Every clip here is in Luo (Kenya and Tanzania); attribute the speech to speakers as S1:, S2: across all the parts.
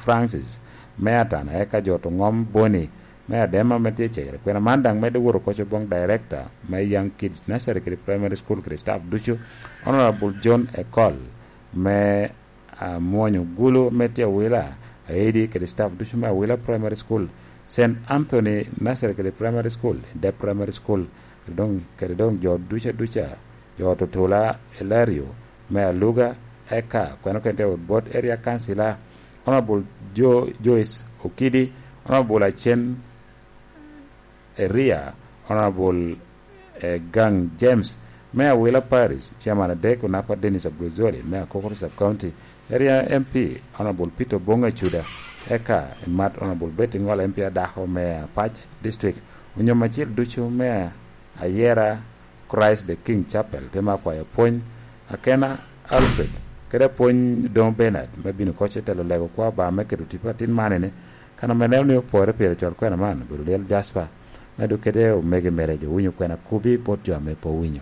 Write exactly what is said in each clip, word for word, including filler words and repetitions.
S1: Francis meatan eka joto ngom boni me adema metie chere kwena mandang mede wuro kocho bong director me young kids nursery kri primary school kri staff duchu honorable John Ecol me uh, mwonyo gulu metie wila aidi kri staff duchu me wila primary school Saint Anthony nursery kri primary school de primary school kridong kridong jo ducha ducha jo totola Elario me luga eka kwena kente board area councilor honorable Joe Joyce Okidi honorable Achen Area, Honorable uh, Gang James, Mayor Willa Paris, Chairman Adeko Napa Dennis Abdulzoli, Mayor Kokoro Sub-County, Area M P, Honorable Peter Bonga Chuda, Eka, and Matt Honorable Betty Ngola M P Adaho, Mayor Patch District, Unyamachil Duchu, Mayor Ayera, Christ the King Chapel, Tema Kwaya Point, Akena Alfred, Keda Point Don Bernard, maybe no coach tell a lego kwa ba make it to tin manene, kana menel ni po repere chor kwena man, Burudel Jasper. Medu kede o mege merejo winyo kwena kubi pot jo me po winyo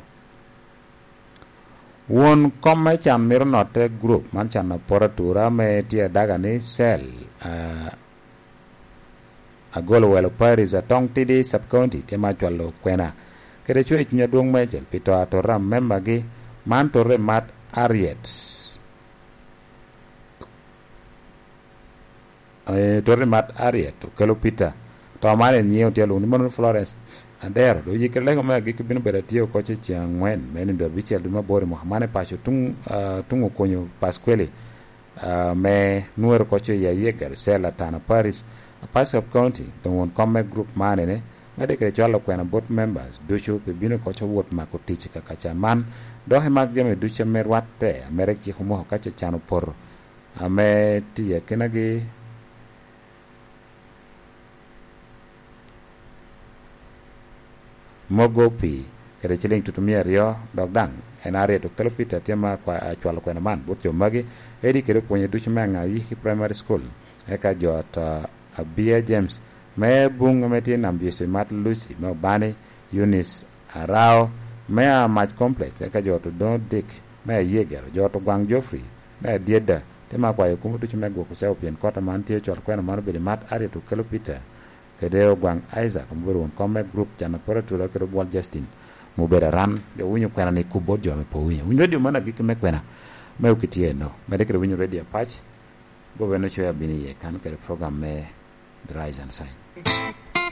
S1: won komme chan mir note group man chan na poratura me tia daga ni sel uh, agolo welo paris atong tidi sub county tema chwalo kwena kede chwe nya duong mejel pito atora member gi man tore mat ariet eh tore mat ariet kelo pita to mane nyeo tielo ni mon Florence ander do yikele ngoma gi kibino beratio ko che chiangwen men do bichel duma bore mo mane pacho tung uh, tungo konyo pasquele uh, me nuero ko che ya yeger sela tana Paris pass of county do won come group mane ne ngade ke chalo kwena board members do chu bino ko che wot ma ko tichi ka kacha man do he mag jame du che merwatte merek chi homo ka che chano por ame tie kenagi Mogopi kere chiling tutumia rio dogdang enare to kalopita tema kwa chwalo kwa man butyo magi edi kere ponye duche manga yiki primary school eka jot uh, Abia James me bung meti nambiese mat Lucy me bani Eunice Arao me a match complex eka jot Don Dick me Yeger jot Gwang Joffrey me Dieda tema kwa yukumu duche mego kuseo pien kota man tie chwalo kwa man bili mat are to kalopita kedeo Gwang Isaac mburu un come group jana poratura kero bol Justin mubera ran de winyo kwena ni kubo jo me po winyo winyo radio mana gik me kwena me ukitie no me de kero winyo radio patch bo beno choya bini ye kan kero program me the rise and shine